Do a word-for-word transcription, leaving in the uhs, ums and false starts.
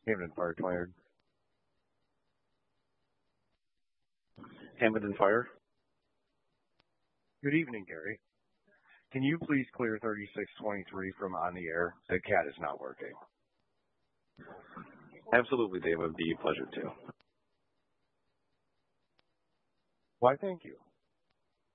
Hamden Fire twenty. Hamden Fire. Good evening, Gary. Can you please clear thirty-six twenty-three from on the air? The cat is not working. Absolutely, Dave. It would be a pleasure to. Why, thank you.